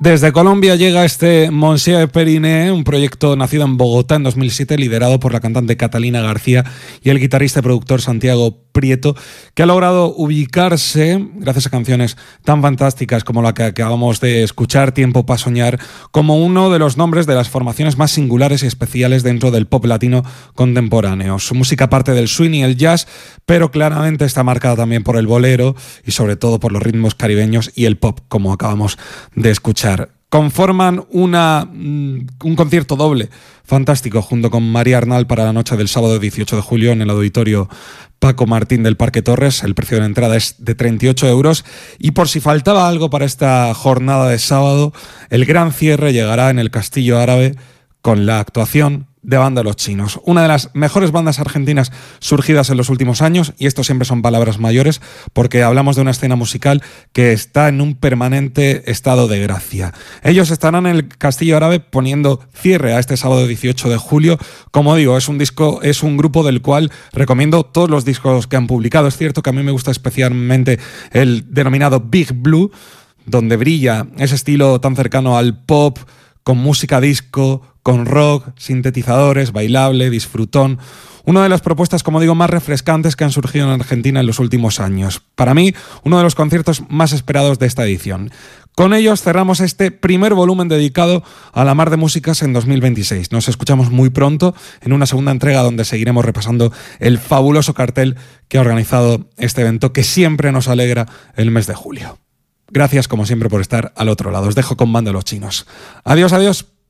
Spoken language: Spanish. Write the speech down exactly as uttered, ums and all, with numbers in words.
Desde Colombia llega este Monsieur Periné, un proyecto nacido en Bogotá en dos mil siete, liderado por la cantante Catalina García y el guitarrista y productor Santiago Prieto, que ha logrado ubicarse, gracias a canciones tan fantásticas como la que acabamos de escuchar, Tiempo para soñar, como uno de los nombres de las formaciones más singulares y especiales dentro del pop latino contemporáneo. Su música parte del swing y el jazz, pero claramente está marcada también por el bolero y sobre todo por los ritmos caribeños y el pop, como acabamos de escuchar. Conforman una, un concierto doble fantástico junto con María Arnal para la noche del sábado dieciocho de julio en el auditorio Paco Martín del Parque Torres. El precio de la entrada es de treinta y ocho euros y por si faltaba algo para esta jornada de sábado, el gran cierre llegará en el Castillo Árabe con la actuación de Banda Los Chinos, una de las mejores bandas argentinas surgidas en los últimos años, y esto siempre son palabras mayores porque hablamos de una escena musical que está en un permanente estado de gracia. Ellos estarán en el Castillo Árabe poniendo cierre a este sábado dieciocho de julio. Como digo, es un disco, es un grupo del cual recomiendo todos los discos que han publicado. Es cierto que a mí me gusta especialmente el denominado Big Blue, donde brilla ese estilo tan cercano al pop, con música disco, con rock, sintetizadores, bailable, disfrutón. Una de las propuestas, como digo, más refrescantes que han surgido en Argentina en los últimos años. Para mí, uno de los conciertos más esperados de esta edición. Con ellos cerramos este primer volumen dedicado a la mar de músicas en dos mil veintiséis. Nos escuchamos muy pronto en una segunda entrega donde seguiremos repasando el fabuloso cartel que ha organizado este evento que siempre nos alegra el mes de julio. Gracias, como siempre, por estar al otro lado. Os dejo con Banda Los Chinos. Adiós, adiós.